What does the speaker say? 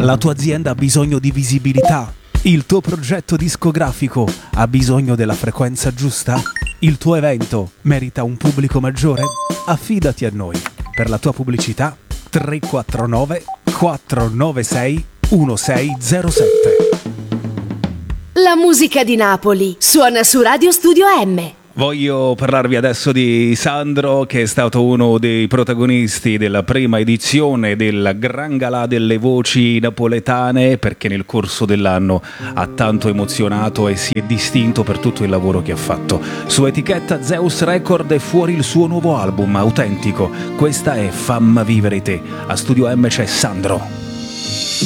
La tua azienda ha bisogno di visibilità? Il tuo progetto discografico ha bisogno della frequenza giusta? Il tuo evento merita un pubblico maggiore? Affidati a noi. Per la tua pubblicità 349 496 1607. La musica di Napoli suona su Radio Studio M. Voglio parlarvi adesso di Sandro, che è stato uno dei protagonisti della prima edizione del Gran Galà delle voci napoletane, perché nel corso dell'anno ha tanto emozionato e si è distinto per tutto il lavoro che ha fatto. Su etichetta Zeus Record è fuori il suo nuovo album autentico. Questa è Famma vivere te. A Studio M c'è Sandro.